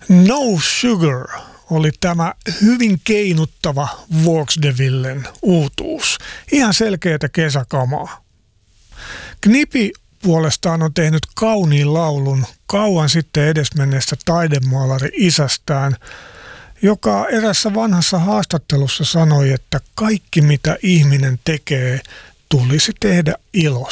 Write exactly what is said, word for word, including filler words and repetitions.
No Sugar oli tämä hyvin keinuttava Volksdevillen uutuus. Ihan selkeätä kesäkamaa. Knipi puolestaan on tehnyt kauniin laulun kauan sitten edesmenneestä taidemaalari isästään, joka erässä vanhassa haastattelussa sanoi, että kaikki mitä ihminen tekee tulisi tehdä ilosta.